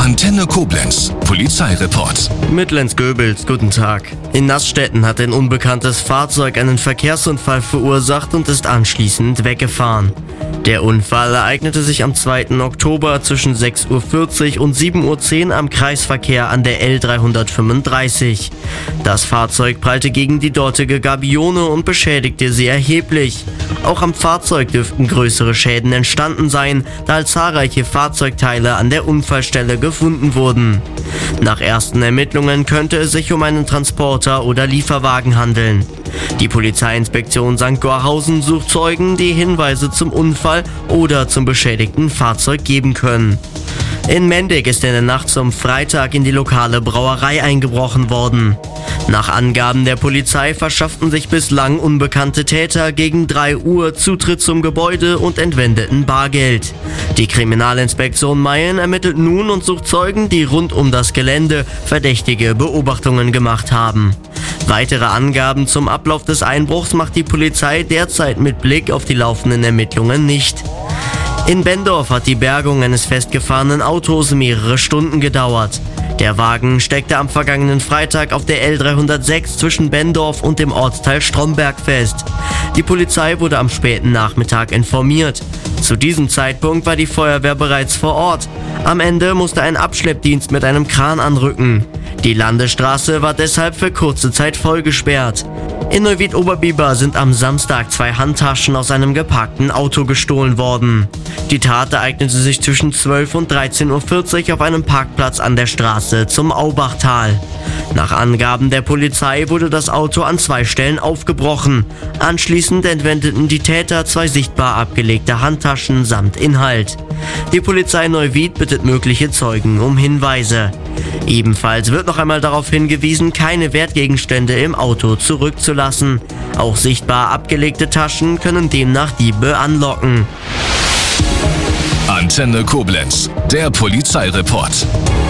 Antenne Koblenz, Polizeireport. Mit Lenz Goebels, guten Tag. In Naßstetten hat ein unbekanntes Fahrzeug einen Verkehrsunfall verursacht und ist anschließend weggefahren. Der Unfall ereignete sich am 2. Oktober zwischen 6:40 Uhr und 7:10 Uhr am Kreisverkehr an der L335. Das Fahrzeug prallte gegen die dortige Gabione und beschädigte sie erheblich. Auch am Fahrzeug dürften größere Schäden entstanden sein, da zahlreiche Fahrzeugteile an der Unfallstelle gefunden wurden. Nach ersten Ermittlungen könnte es sich um einen Transporter oder Lieferwagen handeln. Die Polizeiinspektion St. Gorhausen sucht Zeugen, die Hinweise zum Unfall oder zum beschädigten Fahrzeug geben können. In Mendig ist in der Nacht zum Freitag in die lokale Brauerei eingebrochen worden. Nach Angaben der Polizei verschafften sich bislang unbekannte Täter gegen 3 Uhr Zutritt zum Gebäude und entwendeten Bargeld. Die Kriminalinspektion Mayen ermittelt nun und sucht Zeugen, die rund um das Gelände verdächtige Beobachtungen gemacht haben. Weitere Angaben zum Ablauf des Einbruchs macht die Polizei derzeit mit Blick auf die laufenden Ermittlungen nicht. In Benndorf hat die Bergung eines festgefahrenen Autos mehrere Stunden gedauert. Der Wagen steckte am vergangenen Freitag auf der L306 zwischen Benndorf und dem Ortsteil Stromberg fest. Die Polizei wurde am späten Nachmittag informiert. Zu diesem Zeitpunkt war die Feuerwehr bereits vor Ort. Am Ende musste ein Abschleppdienst mit einem Kran anrücken. Die Landesstraße war deshalb für kurze Zeit voll gesperrt. In Neuwied-Oberbiber sind am Samstag 2 Handtaschen aus einem geparkten Auto gestohlen worden. Die Tat ereignete sich zwischen 12 und 13:40 Uhr auf einem Parkplatz an der Straße zum Aubachtal. Nach Angaben der Polizei wurde das Auto an 2 Stellen aufgebrochen. Anschließend entwendeten die Täter 2 sichtbar abgelegte Handtaschen samt Inhalt. Die Polizei Neuwied bittet mögliche Zeugen um Hinweise. Ebenfalls wird noch einmal darauf hingewiesen, keine Wertgegenstände im Auto zurückzulassen. Auch sichtbar abgelegte Taschen können demnach Diebe anlocken. Antenne Koblenz, der Polizeireport.